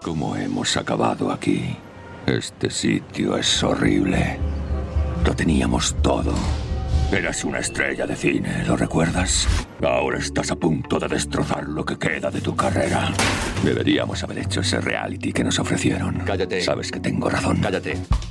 cómo hemos acabado aquí. Este sitio es horrible. Lo teníamos todo. Eras una estrella de cine, ¿lo recuerdas? Ahora estás a punto de destrozar lo que queda de tu carrera. Deberíamos haber hecho ese reality que nos ofrecieron. Cállate. Sabes que tengo razón. Cállate.